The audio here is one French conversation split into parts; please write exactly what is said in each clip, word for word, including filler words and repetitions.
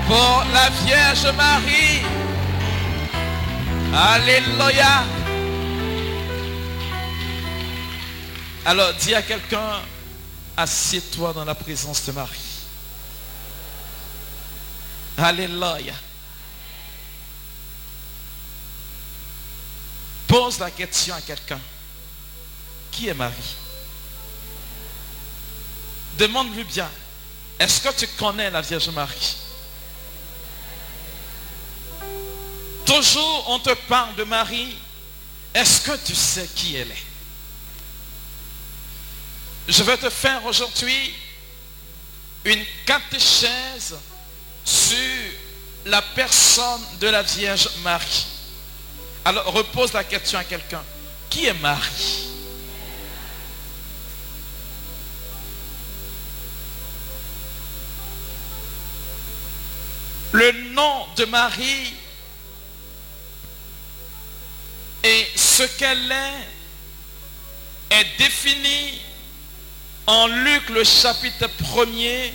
pour la Vierge Marie. Alléluia. Alors dis à quelqu'un, assieds-toi dans la présence de Marie. Alléluia. Pose la question à quelqu'un. Qui est Marie? Demande-lui bien. Est-ce que tu connais la Vierge Marie? Toujours on te parle de Marie. Est-ce que tu sais qui elle est? Je vais te faire aujourd'hui une catéchèse sur la personne de la Vierge Marie. Alors repose la question à quelqu'un. Qui est Marie? Le nom de Marie et ce qu'elle est est défini en Luc le chapitre premier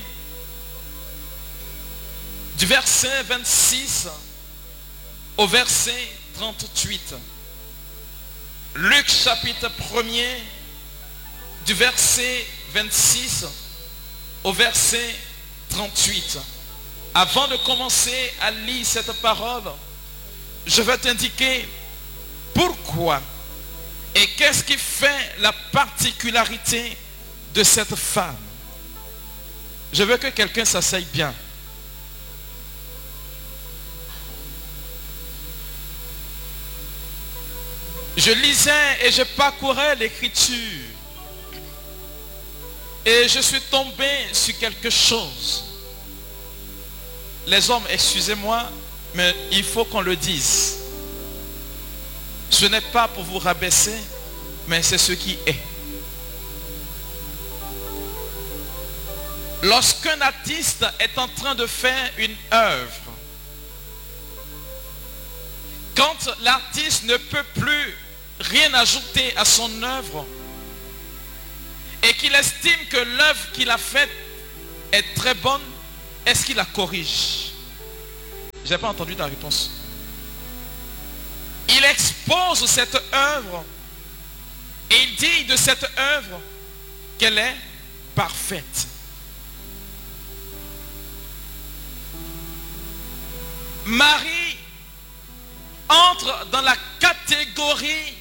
du verset vingt-six au verset trente-huit. Luc chapitre premier du verset vingt-six au verset trente-huit. Avant de commencer à lire cette parole, je vais t'indiquer pourquoi et qu'est-ce qui fait la particularité de cette femme. Je veux que quelqu'un s'asseye bien. Je lisais et je parcourais l'écriture et je suis tombé sur quelque chose. Les hommes, excusez-moi, mais il faut qu'on le dise. Ce n'est pas pour vous rabaisser, mais c'est ce qui est. Lorsqu'un artiste est en train de faire une œuvre, quand l'artiste ne peut plus rien ajouter à son œuvre et qu'il estime que l'œuvre qu'il a faite est très bonne, est-ce qu'il la corrige? Je n'ai pas entendu ta réponse. Il expose cette œuvre et il dit de cette œuvre qu'elle est parfaite. Marie entre dans la catégorie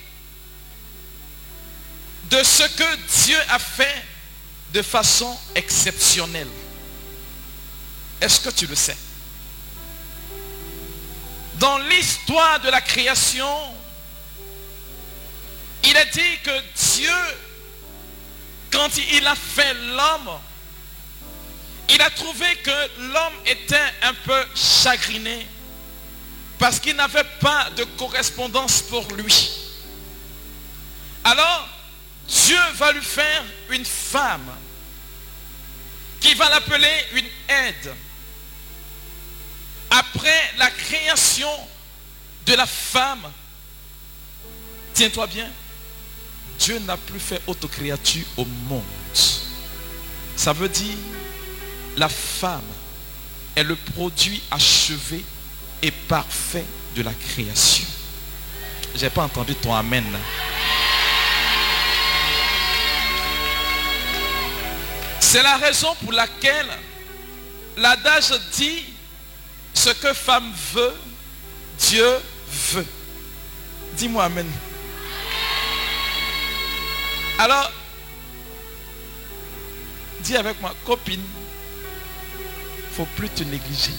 de ce que Dieu a fait de façon exceptionnelle. Est-ce que tu le sais? Dans l'histoire de la création, il est dit que Dieu, quand il a fait l'homme, il a trouvé que l'homme était un peu chagriné parce qu'il n'avait pas de correspondance pour lui. Alors, Dieu va lui faire une femme qui va l'appeler une aide. Après la création de la femme, tiens-toi bien, Dieu n'a plus fait autre créature au monde. Ça veut dire la femme est le produit achevé et parfait de la création. Je n'ai pas entendu ton amen. C'est la raison pour laquelle l'adage dit: ce que femme veut, Dieu veut. Dis-moi amen. Alors, dis avec moi, copine, il ne faut plus te négliger.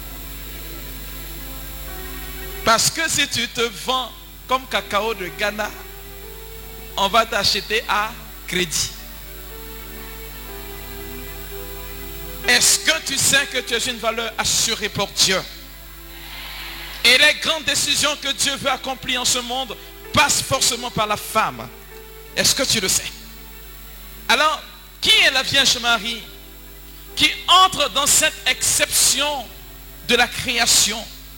Parce que si tu te vends comme cacao de Ghana, on va t'acheter à crédit. Est-ce que tu sais que tu es une valeur assurée pour Dieu? Et les grandes décisions que Dieu veut accomplir en ce monde passent forcément par la femme. Est-ce que tu le sais? Alors, qui est la Vierge Marie qui entre dans cette exception de la création?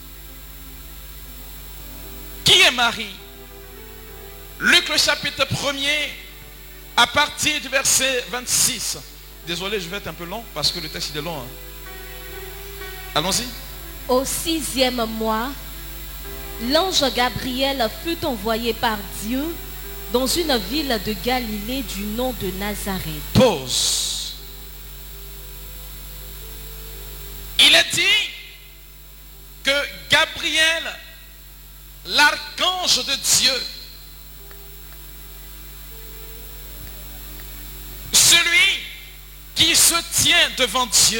Qui est Marie? Luc le chapitre premier, à partir du verset vingt-six. Désolé, je vais être un peu long parce que le texte est long. Hein. Allons-y. Au sixième mois, l'ange Gabriel fut envoyé par Dieu dans une ville de Galilée du nom de Nazareth. Pause. Il est dit que Gabriel, l'archange de Dieu, celui qui se tient devant Dieu,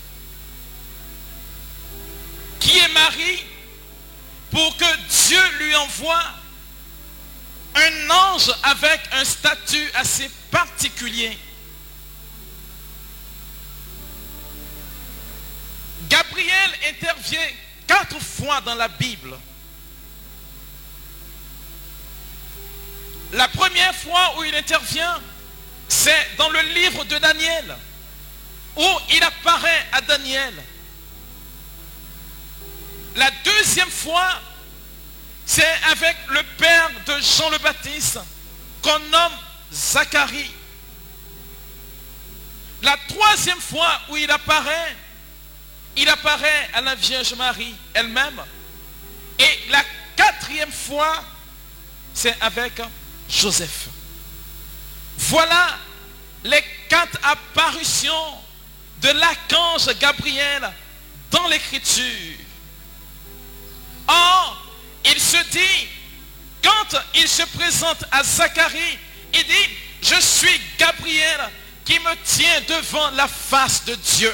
qui est Marie, pour que Dieu lui envoie un ange avec un statut assez particulier. Gabriel intervient quatre fois dans la Bible. La première fois où il intervient, c'est dans le livre de Daniel, où il apparaît à Daniel. La deuxième fois, c'est avec le père de Jean le Baptiste, qu'on nomme Zacharie. La troisième fois où il apparaît, il apparaît à la Vierge Marie elle-même. Et la quatrième fois, c'est avec Joseph. Voilà les quatre apparitions de l'archange Gabriel dans l'Écriture. Or, il se dit, quand il se présente à Zacharie, il dit, je suis Gabriel qui me tient devant la face de Dieu.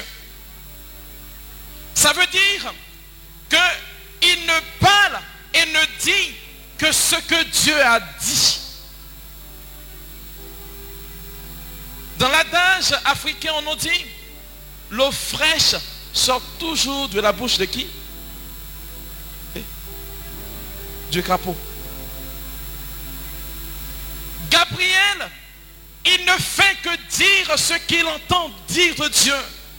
Ça veut dire qu'il ne parle et ne dit que ce que Dieu a dit. Dans l'adage africain, on nous dit, l'eau fraîche sort toujours de la bouche de qui? Du crapaud. Gabriel, il ne fait que dire ce qu'il entend dire de Dieu.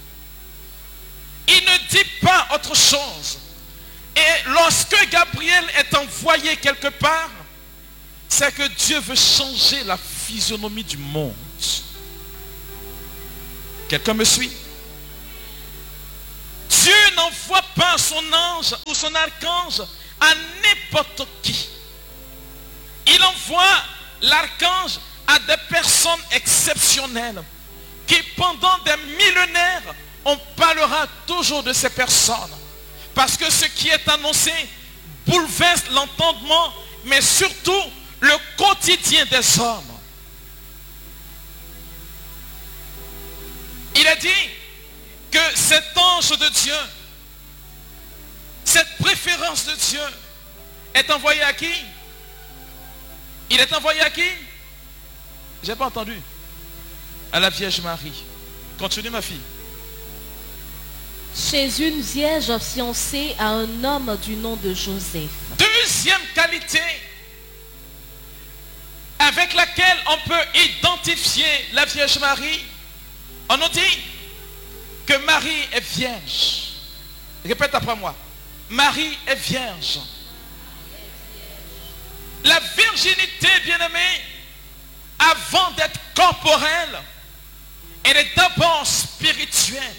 Il ne dit pas autre chose. Et lorsque Gabriel est envoyé quelque part, c'est que Dieu veut changer la physionomie du monde. Quelqu'un me suit? Dieu n'envoie pas son ange ou son archange à n'importe qui. Il envoie l'archange à des personnes exceptionnelles qui pendant des millénaires, on parlera toujours de ces personnes. Parce que ce qui est annoncé bouleverse l'entendement, mais surtout le quotidien des hommes. Il a dit que cet ange de Dieu, cette préférence de Dieu est envoyée à qui? Il est envoyé à qui? Je n'ai pas entendu. À la Vierge Marie. Continue ma fille. Chez une vierge fiancée à un homme du nom de Joseph. Deuxième qualité avec laquelle on peut identifier la Vierge Marie, on nous dit que Marie est vierge. Répète après moi. Marie est vierge. La virginité, bien-aimée, avant d'être corporelle, elle est d'abord spirituelle.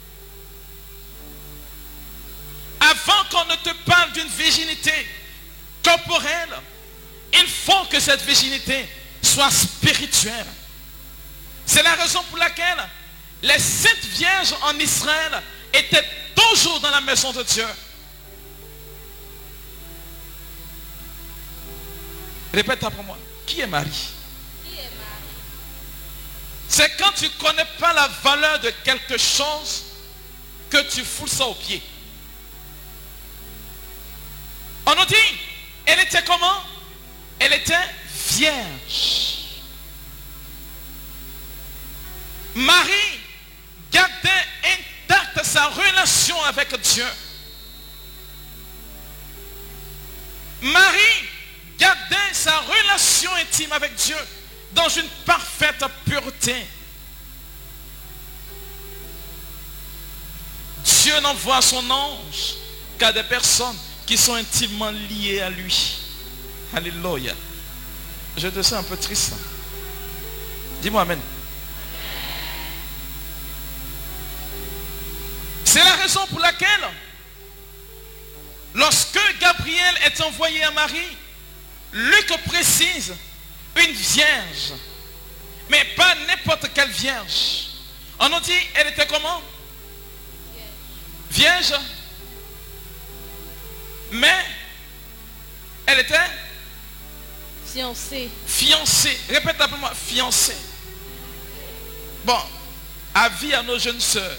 Avant qu'on ne te parle d'une virginité corporelle, il faut que cette virginité soit spirituelle. C'est la raison pour laquelle les sept vierges en Israël étaient toujours dans la maison de Dieu. Répète après moi. Qui est Marie? C'est quand tu ne connais pas la valeur de quelque chose que tu fous ça aux pieds. On nous dit, elle était comment? Elle était vierge. Marie gardait intacte sa relation avec Dieu. Marie gardait sa relation intime avec Dieu dans une parfaite pureté. Dieu n'envoie son ange qu'à des personnes qui sont intimement liées à lui. Alléluia. Je te sens un peu triste. Dis-moi amen. C'est la raison pour laquelle lorsque Gabriel est envoyé à Marie, Luc précise une vierge, mais pas n'importe quelle vierge. On nous dit, elle était comment? Vierge. Mais elle était fiancée. Fiancée. Répète après moi, fiancée. Bon, avis à nos jeunes sœurs.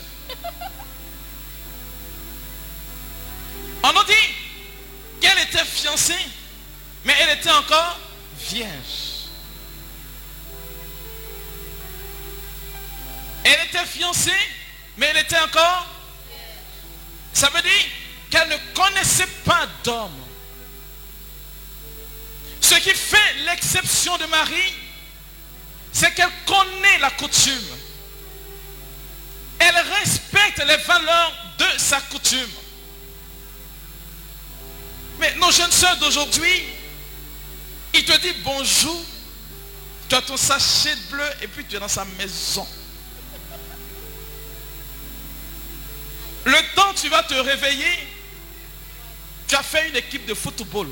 On nous dit qu'elle était fiancée, mais elle était encore vierge. Elle était fiancée, mais elle était encore. Ça veut dire qu'elle ne connaissait pas d'homme. Ce qui fait l'exception de Marie, c'est qu'elle connaît la coutume. Elle respecte les valeurs de sa coutume. Mais nos jeunes sœurs d'aujourd'hui, ils te disent bonjour, tu as ton sachet bleu et puis tu es dans sa maison. Le temps tu vas te réveiller, tu as fait une équipe de football.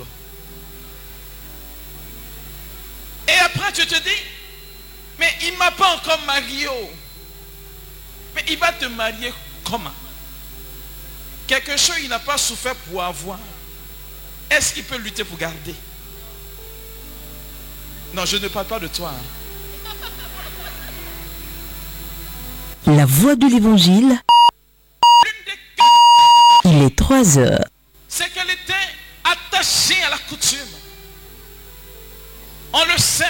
Et après tu te dis, mais il ne m'a pas encore marié. Mais il va te marier comment? Quelque chose il n'a pas souffert pour avoir. Est-ce qu'il peut lutter pour garder? Non, je ne parle pas de toi. La voix de l'évangile. Il est trois heures. C'est qu'elle était attachée à la coutume. On le sait.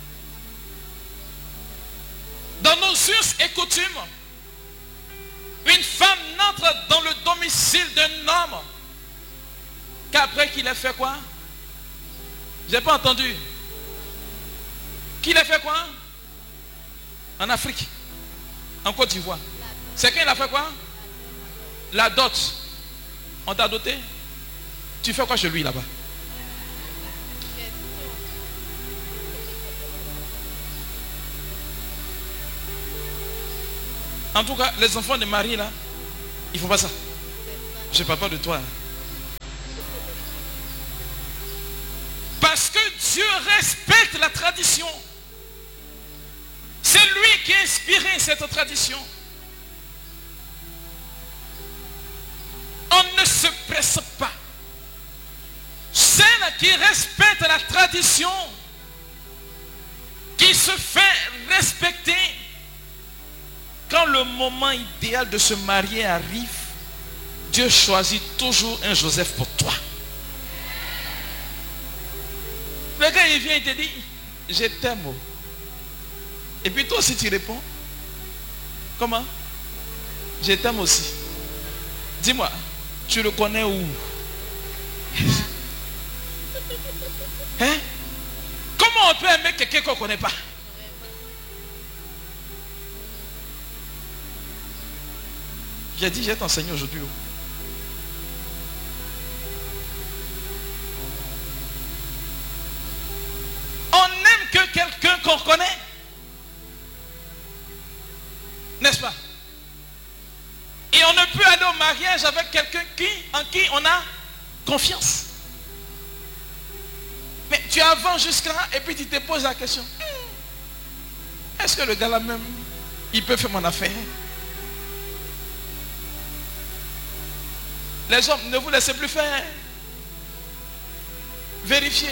Dans nos us et coutumes, une femme n'entre dans le domicile d'un homme qu'après qu'il ait fait quoi? J'ai pas entendu. Qu'il ait fait quoi? En Afrique, en Côte d'Ivoire. C'est qu'il a fait quoi? La dot. On t'a doté? Tu fais quoi chez lui là-bas? En tout cas, les enfants de Marie là, ils font pas ça. Je ne parle pas de toi. Parce que Dieu respecte la tradition. C'est lui qui a inspiré cette tradition. On ne se presse pas. Celle qui respecte la tradition, qui se fait respecter, quand le moment idéal de se marier arrive, Dieu choisit toujours un Joseph pour toi. Le gars il vient, il te dit, je t'aime. Et puis toi aussi tu réponds, comment? Je t'aime aussi. Dis-moi, tu le connais où? Hein? Comment on peut aimer quelqu'un qu'on ne connaît pas? J'ai dit, je vais t'enseigner aujourd'hui. On n'aime que quelqu'un qu'on connaît. N'est-ce pas? Et on ne peut aller au mariage avec quelqu'un qui, en qui on a confiance. Mais tu avances jusqu'à là et puis tu te poses la question. Est-ce que le gars là même, il peut faire mon affaire? Les hommes, ne vous laissez plus faire. Vérifiez.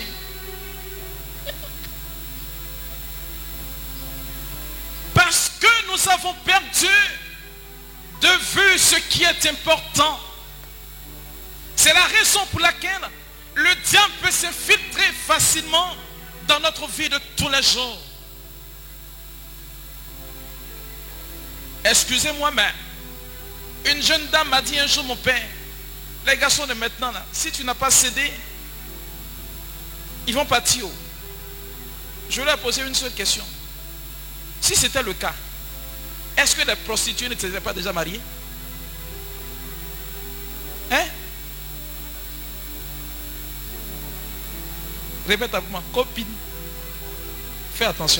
Parce que nous avons perdu de vue ce qui est important. C'est la raison pour laquelle le diable peut se filtrer facilement dans notre vie de tous les jours. Excusez-moi, mais une jeune dame m'a dit un jour, mon père, les garçons de maintenant, là, si tu n'as pas cédé, ils vont partir. Je leur ai posé une seule question. Si c'était le cas, est-ce que les prostituées ne s'étaient pas déjà mariées? Hein? Répète avec moi, copine. Fais attention.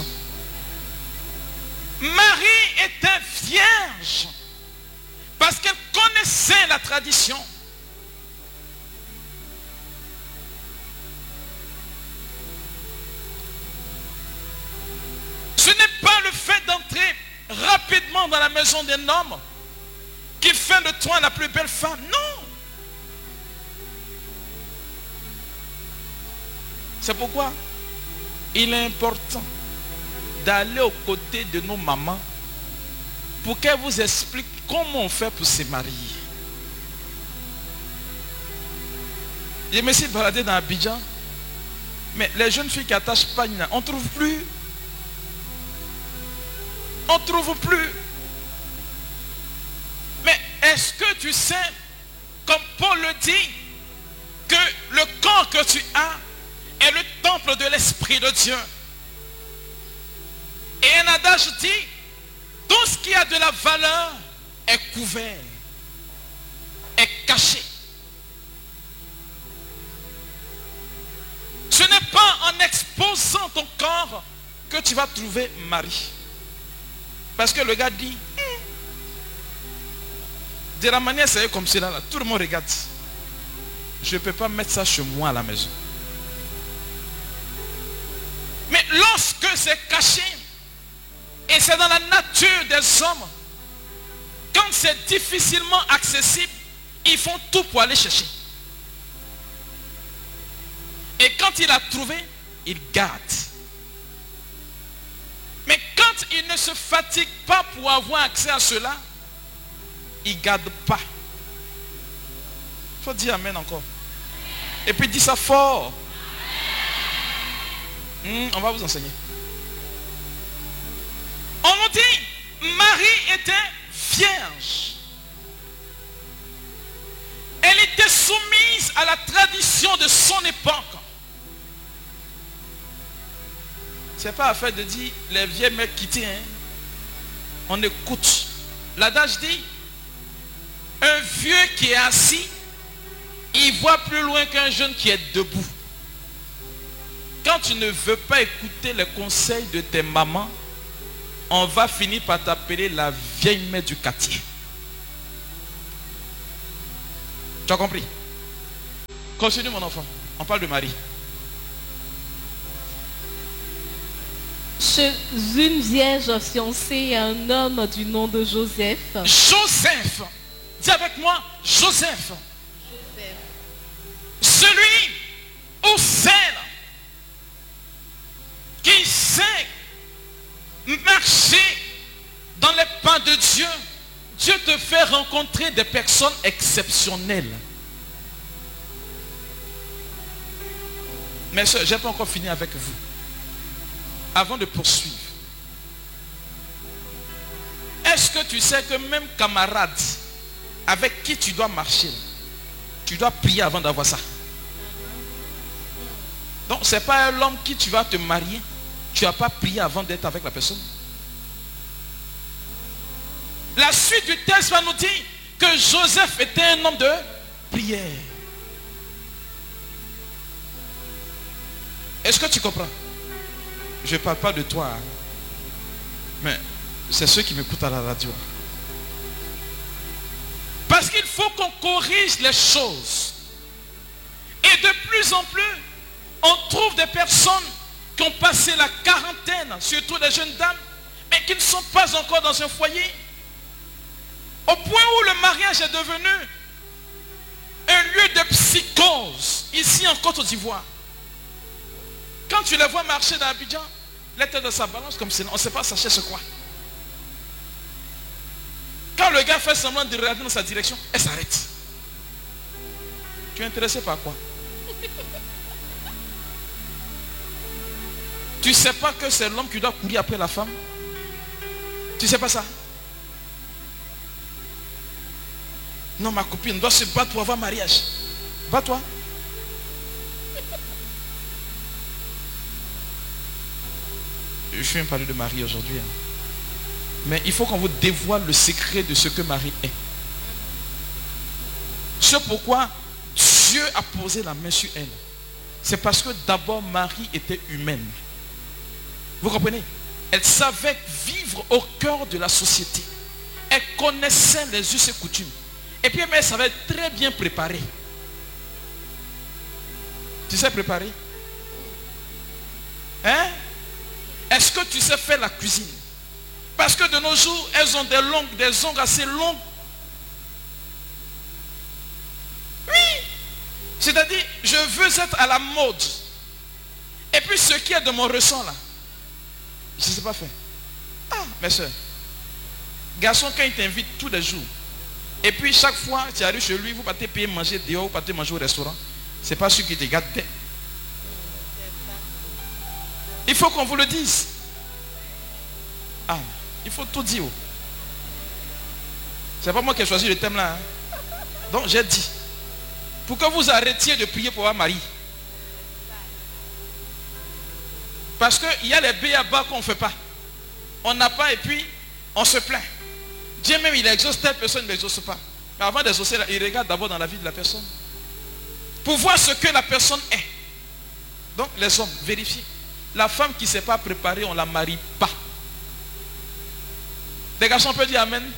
Marie était vierge parce qu'elle connaissait la tradition. maison d'un homme qui fait de toi la plus belle femme. Non. C'est pourquoi il est important d'aller aux côtés de nos mamans pour qu'elles vous expliquent comment on fait pour se marier. Je me suis baladé dans Abidjan, mais les jeunes filles qui attachent pagne, on ne trouve plus. On ne trouve plus. Mais est-ce que tu sais, comme Paul le dit, que le corps que tu as est le temple de l'Esprit de Dieu? Et un adage dit, tout ce qui a de la valeur est couvert, est caché. Ce n'est pas en exposant ton corps que tu vas trouver mari. Parce que le gars dit, hm, de la manière c'est comme cela, là, tout le monde regarde. Je ne peux pas mettre ça chez moi à la maison. Mais lorsque c'est caché, et c'est dans la nature des hommes, quand c'est difficilement accessible, ils font tout pour aller chercher. Et quand il a trouvé, il garde. Mais quand il ne se fatigue pas pour avoir accès à cela, il ne garde pas. Il faut dire amen encore. Et puis dis ça fort. Mmh, on va vous enseigner. On nous dit, Marie était vierge. Elle était soumise à la tradition de son époque. Ce n'est pas affaire de dire les vieux mecs qui tiennent. Hein? On écoute. L'adage dit, un vieux qui est assis, il voit plus loin qu'un jeune qui est debout. Quand tu ne veux pas écouter les conseils de tes mamans, on va finir par t'appeler la vieille mère du quartier. Tu as compris? Continue mon enfant. On parle de Marie. Chez une vierge fiancée à un homme du nom de Joseph. Joseph. Dis avec moi, Joseph. Joseph. Celui ou celle qui sait marcher dans les pas de Dieu. Dieu te fait rencontrer des personnes exceptionnelles. Mais je n'ai pas encore fini avec vous. Avant de poursuivre, est-ce que tu sais que même camarade avec qui tu dois marcher, tu dois prier avant d'avoir ça? Donc ce n'est pas l'homme qui tu vas te marier, tu n'as pas prié avant d'être avec la personne. La suite du texte va nous dire que Joseph était un homme de prière. Est-ce que tu comprends? Je ne parle pas de toi, hein. Mais c'est ceux qui m'écoutent à la radio. Parce qu'il faut qu'on corrige les choses. Et de plus en plus, on trouve des personnes qui ont passé la quarantaine, surtout les jeunes dames, mais qui ne sont pas encore dans un foyer. Au point où le mariage est devenu un lieu de psychose, ici en Côte d'Ivoire. Quand tu les vois marcher dans Abidjan, la tête de sa balance comme ça, on ne sait pas ça cherche quoi. Quand le gars fait semblant de regarder dans sa direction, elle s'arrête. Tu es intéressé par quoi? Tu ne sais pas que c'est l'homme qui doit courir après la femme? Tu ne sais pas ça? Non, ma copine doit se battre pour avoir mariage. Bats-toi. Je viens parler de Marie aujourd'hui. Hein. Mais il faut qu'on vous dévoile le secret de ce que Marie est. C'est pourquoi Dieu a posé la main sur elle. C'est parce que d'abord Marie était humaine. Vous comprenez? Elle savait vivre au cœur de la société. Elle connaissait les us et coutumes. Et puis elle savait très bien préparer. Tu sais préparer? Hein? Est-ce que tu sais faire la cuisine? Parce que de nos jours, elles ont des longues, des ongles assez longues. Oui. C'est-à-dire, je veux être à la mode. Et puis ce qui est de mon ressent là, je ne sais pas faire. Ah, mes soeurs. Garçon, quand il t'invite tous les jours, et puis chaque fois tu arrives chez lui, vous partez payer manger dehors, vous partez manger au restaurant, c'est pas celui qui te garde. Il faut qu'on vous le dise. Ah, il faut tout dire. C'est pas moi qui ai choisi le thème là. Hein. Donc j'ai dit, pour que vous arrêtiez de prier pour un mari. Parce qu'il y a les béabas qu'on ne fait pas. On n'a pas et puis on se plaint. Dieu même il exauce, telle personne ne l'exauce pas. Mais avant d'exaucer, il regarde d'abord dans la vie de la personne. Pour voir ce que la personne est. Donc les hommes, vérifiez. La femme qui ne s'est pas préparée, on ne la marie pas. Les garçons peuvent dire amen.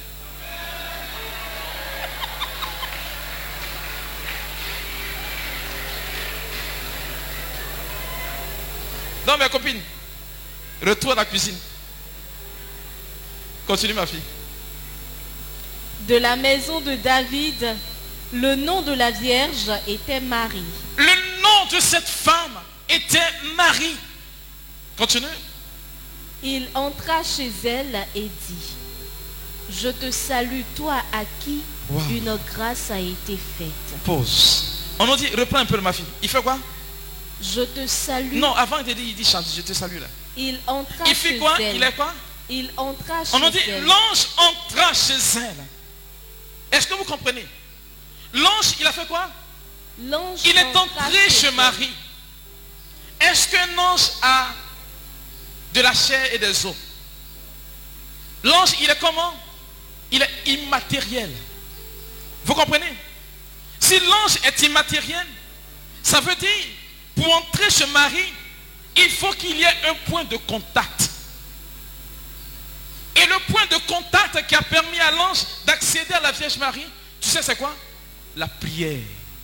Donc mes copines, retour à la cuisine. Continue ma fille. De la maison de David, le nom de la Vierge était Marie. Le nom de cette femme était Marie. Continue. Il entra chez elle et dit, je te salue toi à qui wow. une grâce a été faite. Pause. On nous dit, reprends un peu ma fille. Il fait quoi? Je te salue. Non, avant il te dit, il dit chante, je te salue là. Il entra il fait chez quoi? elle. Il est quoi? Il entra chez On nous dit, elle. l'ange entra chez elle. Est-ce que vous comprenez? L'ange, il a fait quoi? L'ange il est entré chez Marie. Est-ce qu'un ange a de la chair et des os? L'ange, il est comment? Il est immatériel. Vous comprenez? Si l'ange est immatériel, ça veut dire, pour entrer chez Marie, il faut qu'il y ait un point de contact. Et le point de contact qui a permis à l'ange d'accéder à la Vierge Marie, tu sais c'est quoi? La prière.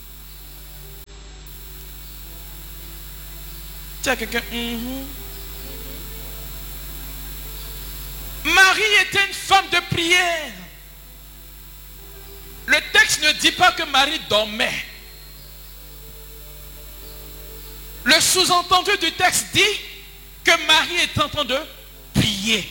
Tu as quelqu'un? Mm-hmm. Marie était une femme de prière. Le texte ne dit pas que Marie dormait. Le sous-entendu du texte dit que Marie est en train de prier.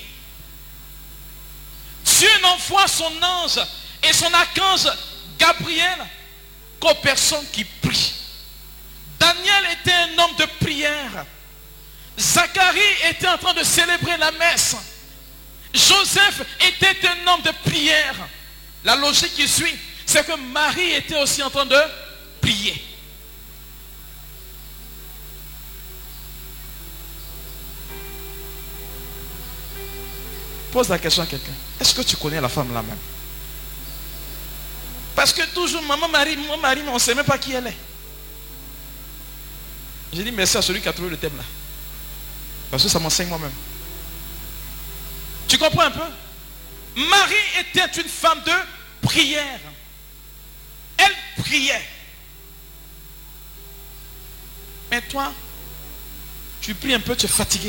Dieu n'envoie son ange et son archange Gabriel qu'aux personnes qui prient. Daniel était un homme de prière. Zacharie était en train de célébrer la messe. Joseph était un homme de prière. La logique qui suit, c'est que Marie était aussi en train de prier. Pose la question à quelqu'un. Est-ce que tu connais la femme là même? Parce que toujours, maman Marie, maman Marie, mais on ne sait même pas qui elle est. J'ai dit merci à celui qui a trouvé le thème là. Parce que ça m'enseigne moi-même. Tu comprends un peu? Marie était une femme de prière. Elle priait. Mais toi, tu pries un peu, tu es fatigué.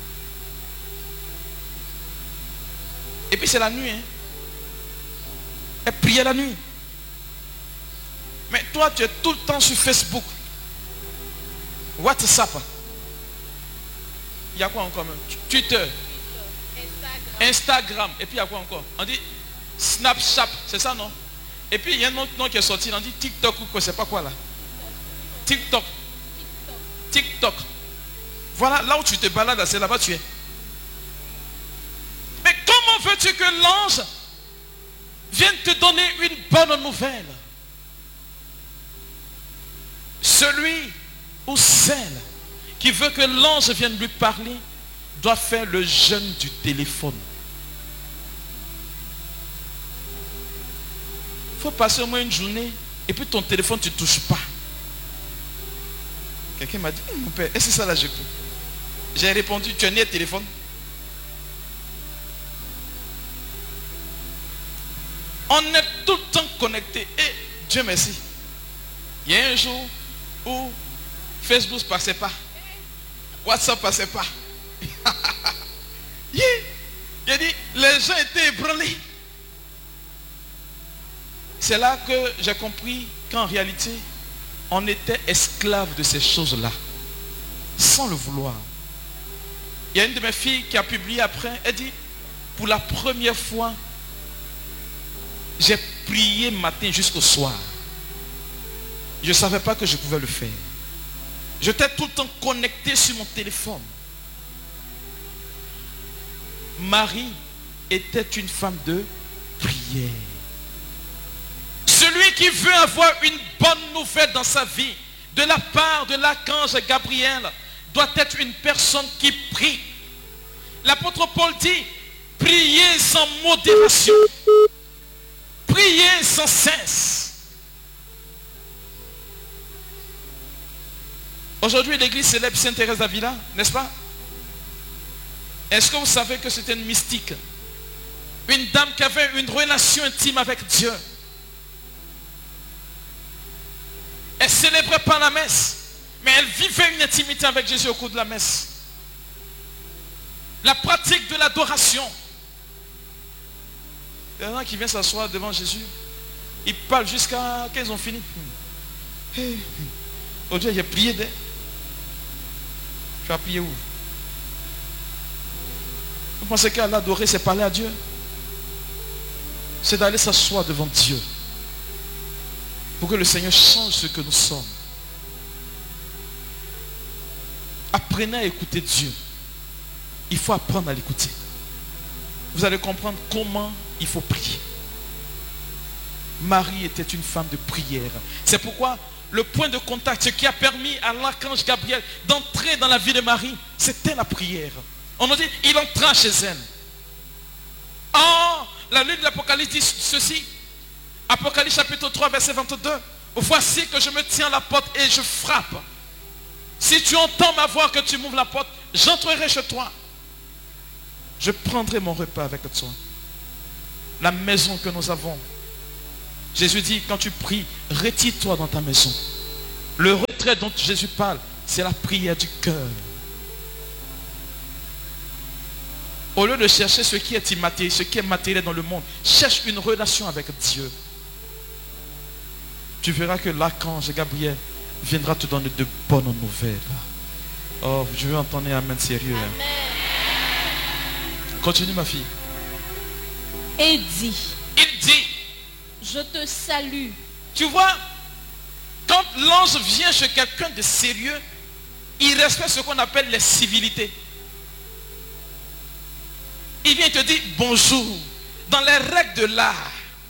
Et puis c'est la nuit. Hein. Elle priait la nuit. Mais toi, tu es tout le temps sur Facebook. WhatsApp. Il y a quoi encore même? Twitter. Instagram. Instagram. Et puis il y a quoi encore? On dit Snapchat. C'est ça, non? Et puis il y a un autre nom qui est sorti. On dit TikTok ou quoi? C'est pas quoi là? TikTok. TikTok. Voilà, là où tu te balades, c'est là-bas tu es. Mais comment veux-tu que l'ange vienne te donner une bonne nouvelle? Celui ou celle qui veut que l'ange vienne lui parler doit faire le jeûne du téléphone. Il faut passer au moins une journée et puis ton téléphone tu ne touches pas. Quelqu'un m'a dit, mon père, est-ce que ça là je peux? J'ai répondu, tu as né téléphone? On est tout le temps connecté. Et Dieu merci. Il y a un jour où Facebook ne passait pas. WhatsApp ne passait pas. Il a dit, Les gens étaient ébranlés. C'est là que j'ai compris qu'en réalité, on était esclave de ces choses-là, sans le vouloir. Il y a une de mes filles qui a publié après, elle dit, pour la première fois, j'ai prié matin jusqu'au soir. Je ne savais pas que je pouvais le faire. J'étais tout le temps connecté sur mon téléphone. Marie était une femme de prière. Celui qui veut avoir une bonne nouvelle dans sa vie, de la part de l'archange Gabriel, doit être une personne qui prie. L'apôtre Paul dit, priez sans modération. Priez sans cesse. Aujourd'hui, l'église célèbre Sainte Thérèse d'Avila, n'est-ce pas? Est-ce que vous savez que c'était une mystique? Une dame qui avait une relation intime avec Dieu. Elle ne célébrait pas la messe, mais elle vivait une intimité avec Jésus au cours de la messe. La pratique de l'adoration. Il y en a qui viennent s'asseoir devant Jésus. Ils parlent jusqu'à qu'ils ont fini. Aujourd'hui, j'ai prié d'elle. Tu as prié où? Vous pensez qu'à l'adorer, c'est parler à Dieu? C'est d'aller s'asseoir devant Dieu. Pour que le Seigneur change ce que nous sommes. Apprenez à écouter Dieu. Il faut apprendre à l'écouter. Vous allez comprendre comment il faut prier. Marie était une femme de prière. C'est pourquoi le point de contact, ce qui a permis à l'archange Gabriel d'entrer dans la vie de Marie, c'était la prière. On nous dit, il entra chez elle. Oh, la Bible de l'Apocalypse dit ceci. Apocalypse chapitre trois, verset vingt-deux. Voici que je me tiens à la porte et je frappe. Si tu entends ma voix, que tu m'ouvres la porte, j'entrerai chez toi. Je prendrai mon repas avec toi. La maison que nous avons. Jésus dit, quand tu pries, retire-toi dans ta maison. Le retrait dont Jésus parle, c'est la prière du cœur. Au lieu de chercher ce qui est immatériel, ce qui est matériel dans le monde, cherche une relation avec Dieu. Tu verras que l'archange Gabriel viendra te donner de bonnes nouvelles. Oh, je veux entendre un amen sérieux. Amen. Continue, ma fille. Et dit, il dit, je te salue. Tu vois, quand l'ange vient chez quelqu'un de sérieux, il respecte ce qu'on appelle les civilités. Il vient te dire bonjour, dans les règles de l'art.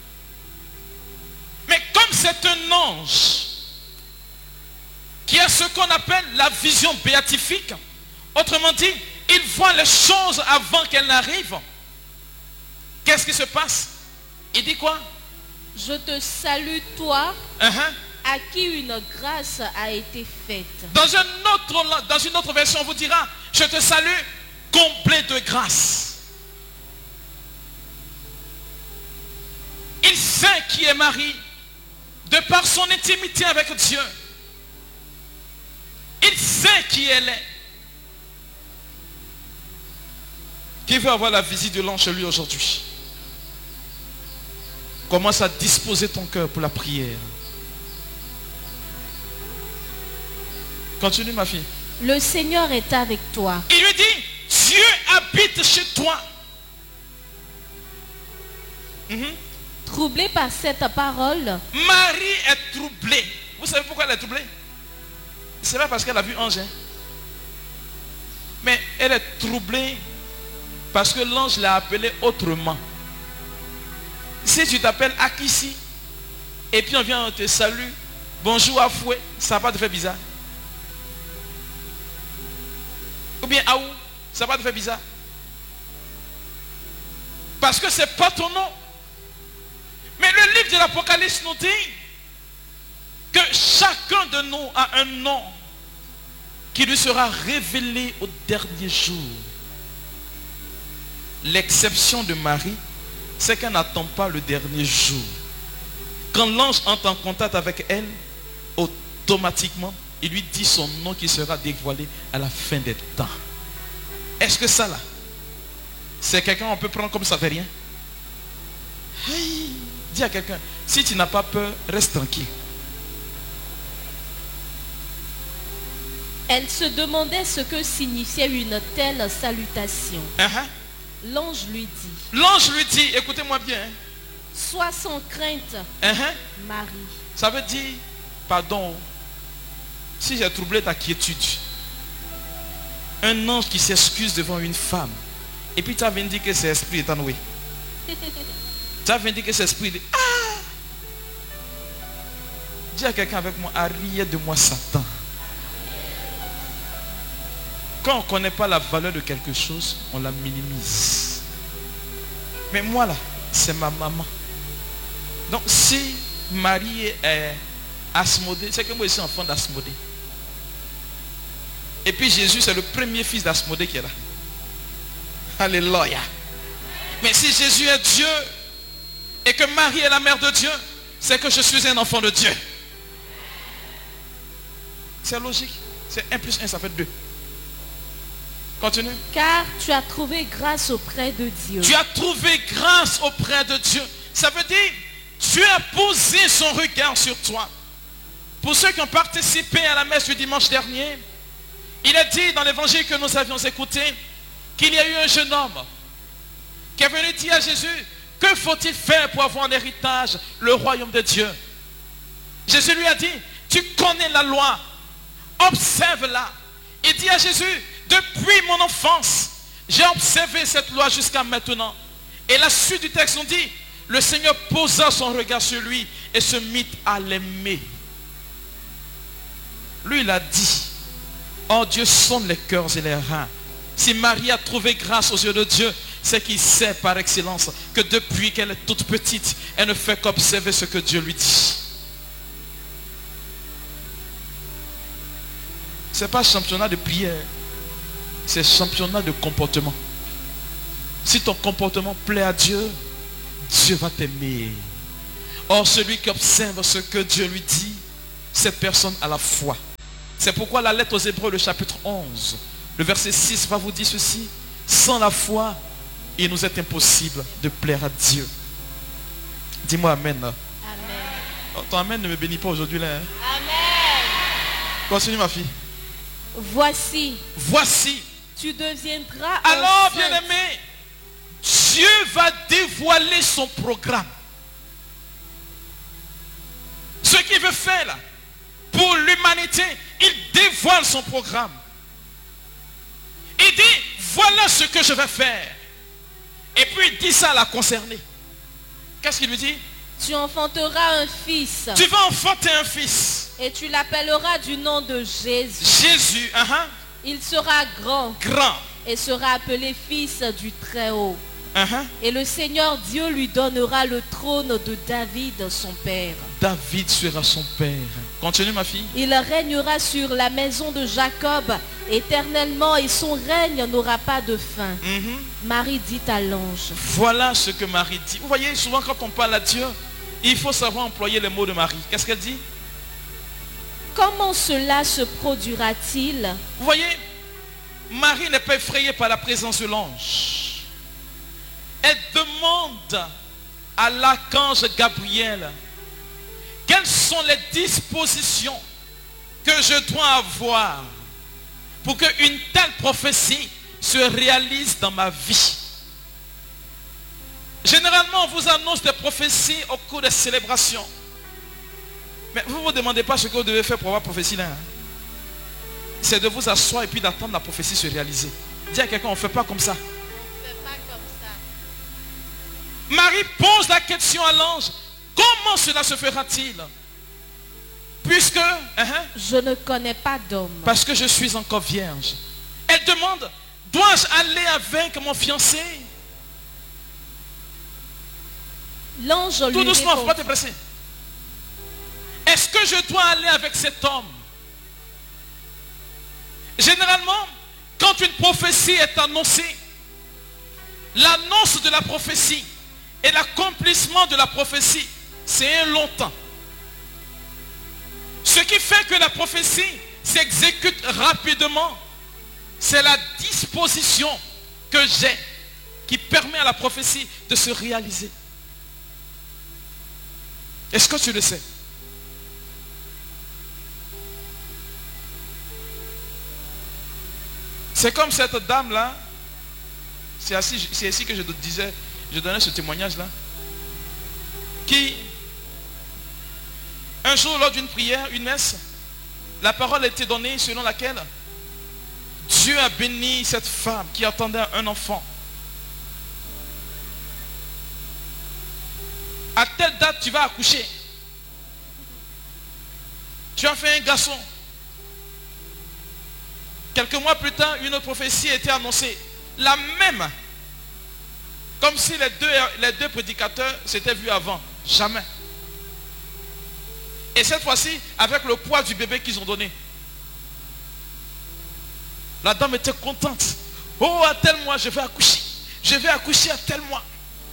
Mais comme c'est un ange qui a ce qu'on appelle la vision béatifique, autrement dit, il voit les choses avant qu'elles n'arrivent. Qu'est-ce qui se passe? Il dit quoi? Je te salue, toi, uh-huh. à qui une grâce a été faite. Dans, un autre, dans une autre version, on vous dira, je te salue, comblé de grâce. Il sait qui est Marie, de par son intimité avec Dieu. Il sait qui elle est. Qui veut avoir la visite de l'ange chez lui aujourd'hui? Commence à disposer ton cœur pour la prière. Continue, ma fille. Le Seigneur est avec toi. Il lui dit, Dieu habite chez toi. Mm-hmm. Troublée par cette parole, Marie est troublée. Vous savez pourquoi elle est troublée? C'est pas parce qu'elle a vu ange, hein? Mais elle est troublée parce que l'ange l'a appelée autrement. Si tu t'appelles Akissi et puis on vient, on te salue, bonjour à fouet, ça va pas te faire bizarre? Ou bien Aou, ça va pas te faire bizarre? Parce que c'est pas ton nom. Mais le livre de l'Apocalypse nous dit que chacun de nous a un nom qui lui sera révélé au dernier jour. L'exception de Marie, c'est qu'elle n'attend pas le dernier jour. Quand l'ange entre en contact avec elle, automatiquement, il lui dit son nom qui sera dévoilé à la fin des temps. Est-ce que ça là, C'est quelqu'un on peut prendre comme ça fait rien. Hey, dis à quelqu'un, si tu n'as pas peur, reste tranquille. Elle se demandait ce que signifiait une telle salutation. Uh-huh. L'ange lui dit, L'ange lui dit, écoutez-moi bien. Hein. sois sans crainte, Uh-huh. Marie. Ça veut dire, pardon, si j'ai troublé ta quiétude, un ange qui s'excuse devant une femme, et puis tu as venu dire que c'est esprit est enoué. Tu as venu dire que c'est esprit de... Ah! Dis à quelqu'un avec moi, arrière de moi Satan. Quand on ne connaît pas la valeur de quelque chose, on la minimise. Mais moi là, c'est ma maman. Donc si Marie est Asmodée, c'est que moi je suis enfant d'Asmodée. Et puis Jésus c'est le premier fils d'Asmodée qui est là. Alléluia. Mais si Jésus est Dieu et que Marie est la mère de Dieu, c'est que je suis un enfant de Dieu. C'est logique. C'est un plus un, ça fait deux. Continue. Car tu as trouvé grâce auprès de Dieu. Tu as trouvé grâce auprès de Dieu. Ça veut dire, Dieu a posé son regard sur toi. Pour ceux qui ont participé à la messe du dimanche dernier, il est dit dans l'évangile que nous avions écouté qu'il y a eu un jeune homme qui est venu dire à Jésus, que faut-il faire pour avoir en héritage le royaume de Dieu? Jésus lui a dit, tu connais la loi, observe-la. Il dit à Jésus, depuis mon enfance, j'ai observé cette loi jusqu'à maintenant. Et la suite du texte nous dit, le Seigneur posa son regard sur lui et se mit à l'aimer. Lui, il a dit, oh Dieu sonde les cœurs et les reins. Si Marie a trouvé grâce aux yeux de Dieu, c'est qu'il sait par excellence que depuis qu'elle est toute petite, elle ne fait qu'observer ce que Dieu lui dit. Ce n'est pas championnat de prière, c'est championnat de comportement. Si ton comportement plaît à Dieu, Dieu va t'aimer. Or, celui qui observe ce que Dieu lui dit, cette personne a la foi. C'est pourquoi la lettre aux Hébreux, le chapitre onze, le verset six va vous dire ceci. Sans la foi, il nous est impossible de plaire à Dieu. Dis-moi amen. Amen. Oh, ton amen ne me bénit pas aujourd'hui là. Hein? Amen. Continue ma fille. Voici. Voici. Tu deviendras Alors, enceinte. bien-aimé, Dieu va dévoiler son programme. Ce qu'il veut faire là, pour l'humanité, il dévoile son programme. Il dit, voilà ce que je vais faire. Et puis il dit ça à la concernée. Qu'est-ce qu'il lui dit? Tu enfanteras un fils. Tu vas enfanter un fils. Et tu l'appelleras du nom de Jésus. Jésus, uh-huh. Il sera grand. Grand. Et sera appelé fils du Très-Haut. Uh-huh. Et le Seigneur Dieu lui donnera le trône de David, son père. David sera son père. Continue ma fille. Il régnera sur la maison de Jacob éternellement et son règne n'aura pas de fin. Mm-hmm. Marie dit à l'ange. Voilà ce que Marie dit. Vous voyez, souvent quand on parle à Dieu, il faut savoir employer les mots de Marie. Qu'est-ce qu'elle dit? Comment cela se produira-t-il? Vous voyez, Marie n'est pas effrayée par la présence de l'ange. Elle demande à l'archange Gabriel quelles sont les dispositions que je dois avoir pour qu'une telle prophétie se réalise dans ma vie. Généralement, on vous annonce des prophéties au cours des célébrations. Mais vous ne vous demandez pas ce que vous devez faire pour avoir prophétie là. Hein? C'est de vous asseoir et puis d'attendre la prophétie se réaliser. Dis à quelqu'un, on ne fait pas comme ça. Marie pose la question à l'ange. Comment cela se fera-t-il? Puisque uh-huh, je ne connais pas d'homme. Parce que je suis encore vierge. Elle demande, dois-je aller avec mon fiancé? L'ange lui Tout doucement, il ne faut répond, pas te presser. Est-ce que je dois aller avec cet homme? Généralement, quand une prophétie est annoncée, l'annonce de la prophétie et l'accomplissement de la prophétie, c'est un long temps. Ce qui fait que la prophétie s'exécute rapidement, c'est la disposition que j'ai qui permet à la prophétie de se réaliser. Est-ce que tu le sais? C'est comme cette dame-là. C'est ici, c'est ici que je disais, je donnais ce témoignage-là. Qui, un jour, lors d'une prière, une messe, la parole a été donnée selon laquelle Dieu a béni cette femme qui attendait un enfant. À telle date, tu vas accoucher. Tu as fait un garçon. Quelques mois plus tard, une autre prophétie a été annoncée. La même. Comme si les deux, les deux prédicateurs s'étaient vus avant. Jamais. Et cette fois-ci, avec le poids du bébé qu'ils ont donné. La dame était contente. Oh, à tel mois, je vais accoucher. Je vais accoucher à tel mois.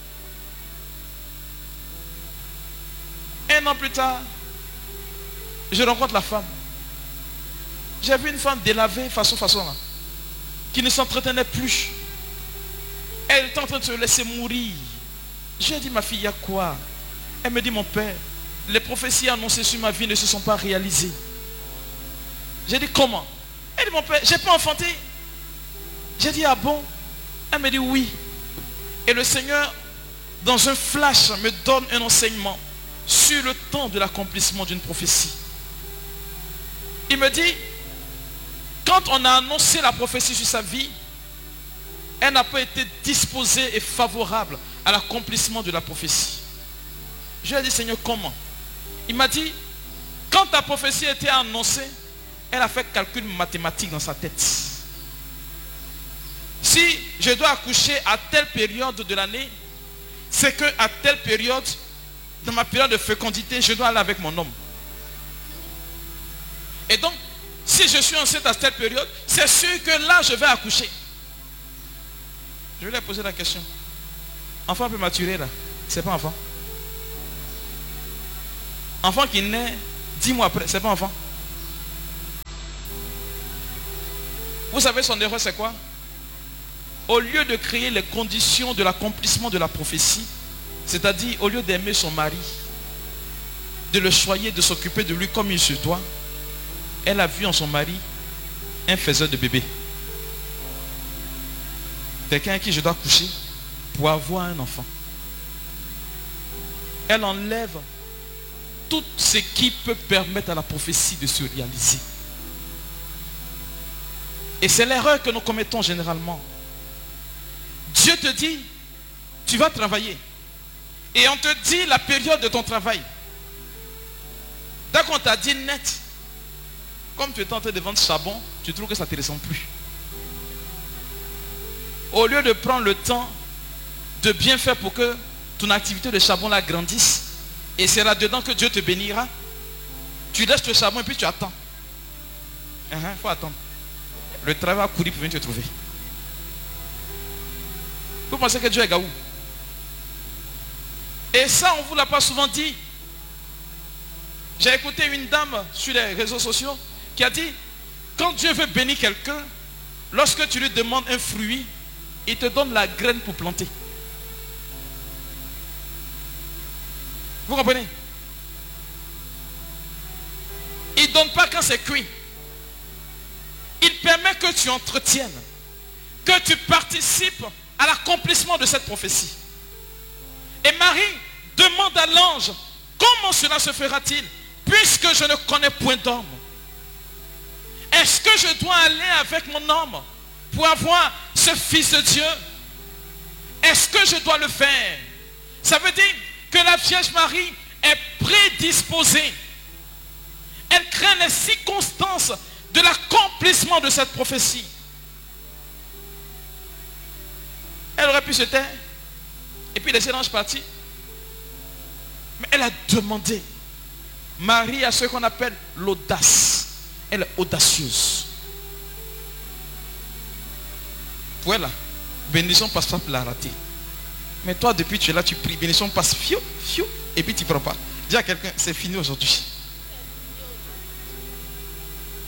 Un an plus tard, je rencontre la femme. J'ai vu une femme délavée, façon, façon, là, qui ne s'entretenait plus. Elle était en train de se laisser mourir. J'ai dit, ma fille, il y a quoi? Elle me dit, mon père, les prophéties annoncées sur ma vie ne se sont pas réalisées. J'ai dit, comment? Elle dit, mon père, j'ai pas enfanté. J'ai dit, ah bon? Elle me dit, oui. Et le Seigneur, dans un flash, me donne un enseignement sur le temps de l'accomplissement d'une prophétie. Il me dit, quand on a annoncé la prophétie sur sa vie, elle n'a pas été disposée et favorable à l'accomplissement de la prophétie. Je lui ai dit, Seigneur, comment? Il m'a dit, quand ta prophétie a été annoncée, elle a fait calcul mathématique dans sa tête. Si je dois accoucher à telle période de l'année, c'est qu'à telle période, dans ma période de fécondité, je dois aller avec mon homme. Et donc, si je suis enceinte à telle période, c'est sûr que là, je vais accoucher. Je vais lui poser la question. Enfant prématuré, là, c'est pas enfant. Enfant qui naît dix mois après, c'est pas enfant. Vous savez, son erreur, c'est quoi? Au lieu de créer les conditions de l'accomplissement de la prophétie, c'est-à-dire au lieu d'aimer son mari, de le choyer, de s'occuper de lui comme il se doit, elle a vu en son mari un faiseur de bébé. Quelqu'un à qui je dois coucher pour avoir un enfant. Elle enlève tout ce qui peut permettre à la prophétie de se réaliser. Et c'est l'erreur que nous commettons généralement. Dieu te dit, tu vas travailler. Et on te dit la période de ton travail. Dès qu'on t'a dit net, comme tu es en train de vendre charbon, tu trouves que ça ne te ressemble plus. Au lieu de prendre le temps de bien faire pour que ton activité de charbon là grandisse, et c'est là-dedans que Dieu te bénira, tu laisses le charbon et puis tu attends. Il uh-huh, faut attendre. Le travail va courir pour venir te trouver. Vous pensez que Dieu est gaou? Et ça, on ne vous l'a pas souvent dit. J'ai écouté une dame sur les réseaux sociaux qui a dit, quand Dieu veut bénir quelqu'un, lorsque tu lui demandes un fruit, il te donne la graine pour planter. Vous comprenez? Il ne donne pas quand c'est cuit. Il permet que tu entretiennes, que tu participes à l'accomplissement de cette prophétie. Et Marie demande à l'ange, comment cela se fera-t-il, puisque je ne connais point d'homme? Est-ce que je dois aller avec mon homme pour avoir ce fils de Dieu? Est-ce que je dois le faire? Ça veut dire que la Vierge Marie est prédisposée. Elle craint les circonstances de l'accomplissement de cette prophétie. Elle aurait pu se taire et puis laisser l'ange partir. Mais elle a demandé. Marie a ce qu'on appelle l'audace. Elle est audacieuse. Voilà. Bénédiction passe pas pour la rater. Mais toi, depuis que tu es là, tu pries. Bénédiction passe, fiou, fiou, et puis tu ne prends pas. Dis à quelqu'un, c'est fini aujourd'hui.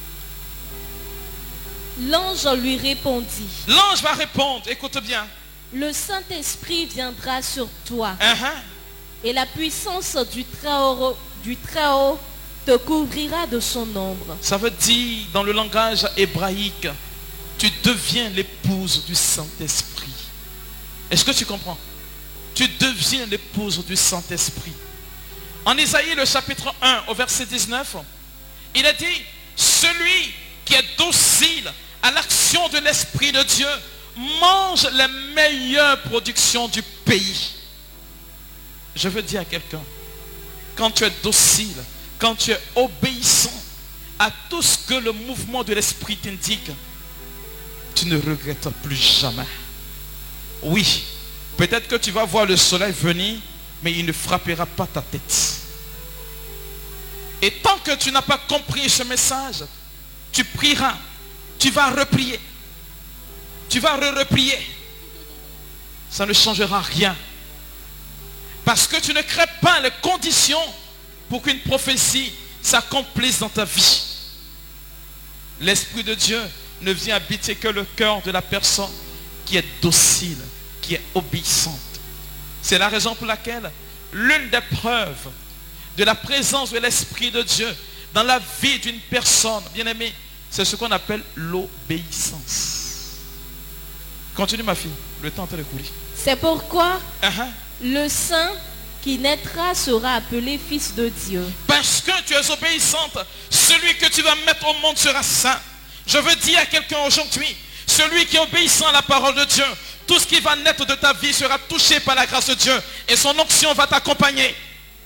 L'ange lui répondit. L'ange va répondre, écoute bien. Le Saint-Esprit viendra sur toi Uh-huh. et la puissance du Très-Haut du Très-Haut te couvrira de son ombre. Ça veut dire, dans le langage hébraïque, tu deviens l'épouse du Saint-Esprit. Est-ce que tu comprends? Tu deviens l'épouse du Saint-Esprit. En Isaïe, le chapitre un, au verset dix-neuf, il a dit, celui qui est docile à l'action de l'Esprit de Dieu mange les meilleures productions du pays. Je veux dire à quelqu'un, quand tu es docile, quand tu es obéissant à tout ce que le mouvement de l'Esprit t'indique, tu ne regrettes plus jamais. Oui, peut-être que tu vas voir le soleil venir, mais il ne frappera pas ta tête. Et tant que tu n'as pas compris ce message, tu prieras, tu vas reprier, tu vas re-reprier. Ça ne changera rien. Parce que tu ne crées pas les conditions pour qu'une prophétie s'accomplisse dans ta vie. L'Esprit de Dieu ne vient habiter que le cœur de la personne qui est docile, qui est obéissante. C'est la raison pour laquelle l'une des preuves de la présence de l'Esprit de Dieu dans la vie d'une personne, bien aimée, c'est ce qu'on appelle l'obéissance. Continue ma fille, le temps est en train de courir. C'est pourquoi Uh-huh. le Saint qui naîtra sera appelé Fils de Dieu. Parce que tu es obéissante, celui que tu vas mettre au monde sera saint. Je veux dire à quelqu'un aujourd'hui, celui qui est obéissant à la parole de Dieu, tout ce qui va naître de ta vie sera touché par la grâce de Dieu et son onction va t'accompagner.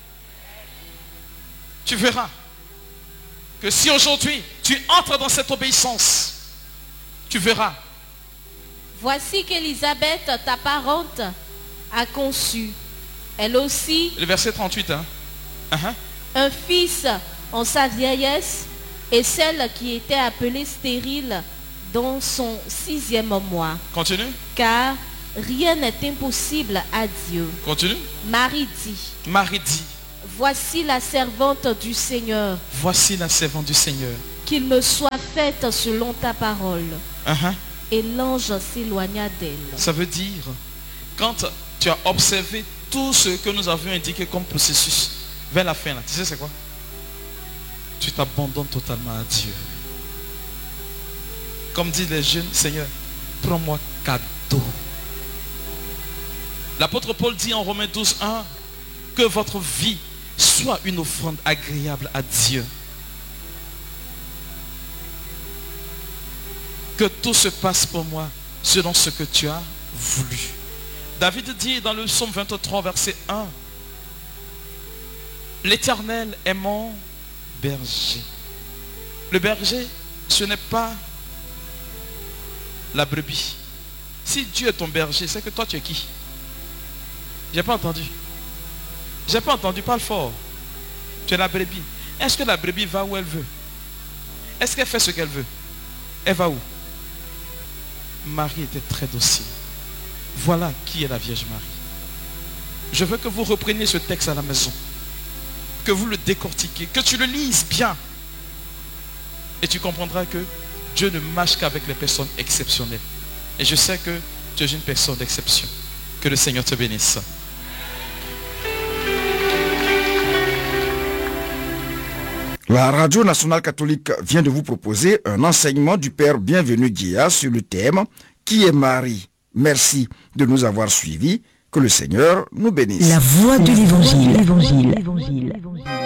Tu verras que si aujourd'hui tu entres dans cette obéissance, tu verras. Voici qu'Élisabeth, ta parente, a conçu, elle aussi, Le verset trente-huit. Hein? Uh-huh. un fils en sa vieillesse, et celle qui était appelée stérile dans son sixième mois. Continue. Car rien n'est impossible à Dieu. Continue. Marie dit, Marie dit, voici la servante du Seigneur, voici la servante du Seigneur. qu'il me soit faite selon ta parole. Uh-huh. Et l'ange s'éloigna d'elle. Ça veut dire, quand tu as observé tout ce que nous avions indiqué comme processus, vers la fin, là, tu sais c'est quoi? Tu t'abandonnes totalement à Dieu. Comme disent les jeunes, Seigneur, prends-moi cadeau. L'apôtre Paul dit en Romains douze, un, que votre vie soit une offrande agréable à Dieu. Que tout se passe pour moi selon ce que tu as voulu. David dit dans le psaume vingt-trois, verset un, l'Éternel est mon berger. Le berger, ce n'est pas la brebis. Si Dieu est ton berger, c'est que toi tu es qui? J'ai pas entendu. J'ai pas entendu, parle fort. Tu es la brebis. Est-ce que la brebis va où elle veut? Est-ce qu'elle fait ce qu'elle veut? Elle va où? Marie était très docile. Voilà qui est la Vierge Marie. Je veux que vous repreniez ce texte à la maison, que vous le décortiquiez, que tu le lises bien. Et tu comprendras que Dieu ne marche qu'avec les personnes exceptionnelles. Et je sais que tu es une personne d'exception. Que le Seigneur te bénisse. La Radio Nationale Catholique vient de vous proposer un enseignement du Père Bienvenu Guilla sur le thème « Qui est Marie ?» Merci de nous avoir suivis. Que le Seigneur nous bénisse. La voix de l'Évangile.